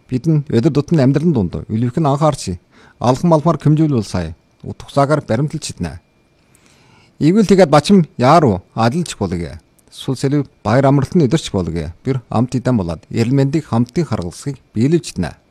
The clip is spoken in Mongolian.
Бидэн өдөр тутмын амьдралын дунд үлвхэн анхаарч алхам малмаар хэмжүүлвэл сая утгасаагаар баримталж иднэ. Игвэл тэгээд бачим яаруу адилж болоё. Сул сэлв баяр амралтын өдөрч болоё. Bir амт идэм болоод эрэлмэндийг хамтын харгалзахыг биелүүлж иднэ.